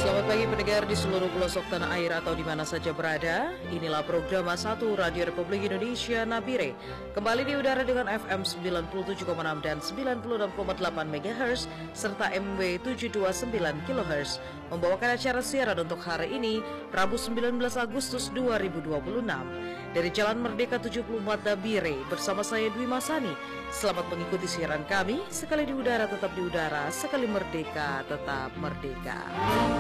Selamat pagi pendengar di seluruh pelosok tanah air atau di mana saja berada. Inilah program 1 Radio Republik Indonesia Nabire. Kembali di udara dengan FM 97,6 dan 96,8 MHz serta MW 729 kHz. Membawakan acara siaran untuk hari ini, Rabu 19 Agustus 2026. Dari Jalan Merdeka 74 Nabire bersama saya Dwi Masani. Selamat mengikuti siaran kami. Sekali di udara tetap di udara, sekali merdeka tetap merdeka.